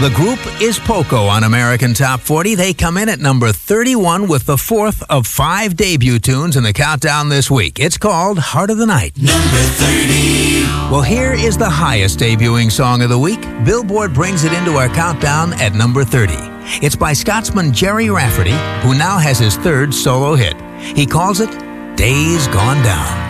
The group is Poco on American Top 40. They come in at number 31 with the fourth of 5 debut tunes in the countdown this week. It's called Heart of the Night. Number 30. Well, here is the highest debuting song of the week. Billboard brings it into our countdown at number 30. It's by Scotsman Jerry Rafferty, who now has his third solo hit. He calls it Days Gone Down.